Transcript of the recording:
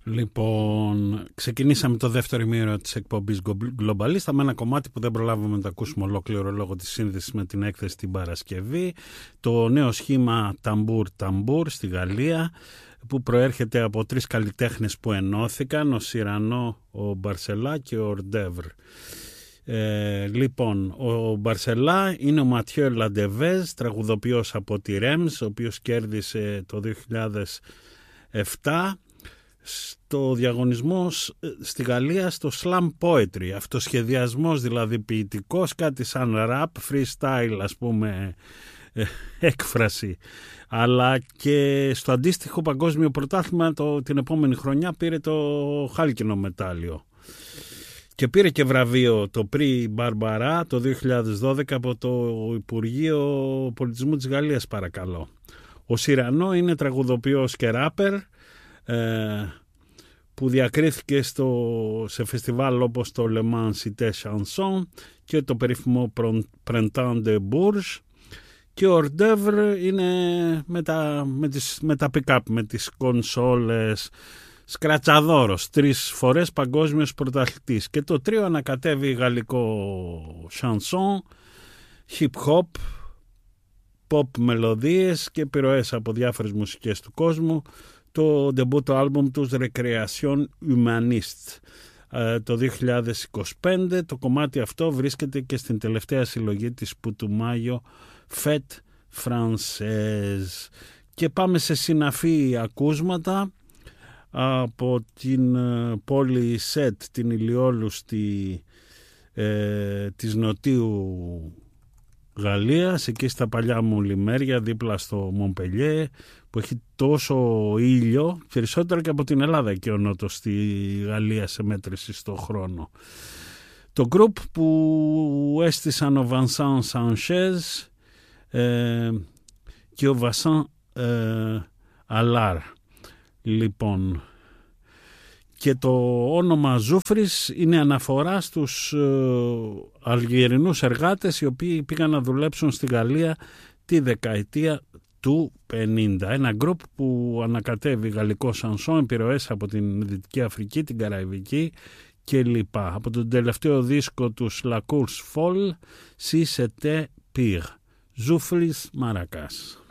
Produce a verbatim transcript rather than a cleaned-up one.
Λοιπόν, ξεκινήσαμε το δεύτερο ημίωρο της εκπομπής Globalista με ένα κομμάτι που δεν προλάβαμε να το ακούσουμε ολόκληρο λόγω της σύνδεσης με την έκθεση την Παρασκευή. Το νέο σχήμα Tambour Tambour στη Γαλλία, που προέρχεται από τρεις καλλιτέχνες που ενώθηκαν, ο Σιρανό, ο Μπαρσελά και ο Ορντεύρ. Ε, λοιπόν, ο Μπαρσελά είναι ο Ματιέ Λαντεβέζ, τραγουδοποιός από τη Ρέμς, ο οποίος κέρδισε το δύο χιλιάδες επτά στο διαγωνισμό στη Γαλλία στο Slam Poetry, αυτοσχεδιασμός δηλαδή ποιητικός, κάτι σαν rap, freestyle ας πούμε, ε, έκφραση, αλλά και στο αντίστοιχο παγκόσμιο πρωτάθλημα το, την επόμενη χρονιά πήρε το χάλκινο μετάλλιο και πήρε και βραβείο το Prix Μπαρμπαρά το δύο χιλιάδες δώδεκα από το Υπουργείο Πολιτισμού της Γαλλίας, παρακαλώ. Ο Σιρανό είναι τραγουδοποιός και ράπερ, ε, που διακρίθηκε στο, σε φεστιβάλ όπως το Le Mans Cité Chanson και το περίφημο Printemps de Bourges, και ο Ορντεύρ είναι με τα, με τις, με τα pick-up, με τις κονσόλες, σκρατσαδόρος, τρεις φορές παγκόσμιος πρωταθλητής, και το τρίο ανακατεύει γαλλικό chanson, hip-hop, pop μελωδίες και επιρροές από διάφορες μουσικές του κόσμου. Το ντεμπούτο άλμπουμ τους Recreation Humaniste το δύο χιλιάδες είκοσι πέντε. Το κομμάτι αυτό βρίσκεται και στην τελευταία συλλογή της Πουτουμάγιο Fête Française. Και πάμε σε συναφή ακούσματα από την πόλη Σετ, την ηλιόλουστη ε, της νοτίου Γαλλίας, εκεί στα παλιά μου λιμέρια δίπλα στο Μομπελιέ, που έχει τόσο ήλιο, περισσότερο και από την Ελλάδα και ο νότος στη Γαλλία σε μέτρηση στο χρόνο. Το group που έστησαν ο Vincent Sanchez ε, και ο Vincent ε, Allard. Λοιπόν, και το όνομα Ζούφρις είναι αναφορά στους ε, Αλγερινούς εργάτες οι οποίοι πήγαν να δουλέψουν στη Γαλλία τη δεκαετία του πενήντα. Ένα γκρουπ που ανακατεύει γαλλικό σανσόν, επιρροές από την Δυτική Αφρική, την Καραϊβική κλπ. Από τον τελευταίο δίσκο τους La Course Folle, Si C'était Pire. Ζούφρις Μαρακάς.